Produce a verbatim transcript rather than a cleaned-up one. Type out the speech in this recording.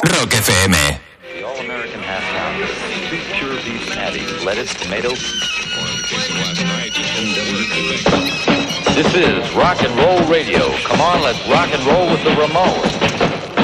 Rock F M. The All-American Half Pound. Two pure beef patties, lettuce, tomato. This is Rock and Roll Radio. Come on, let's rock and roll with the Ramones.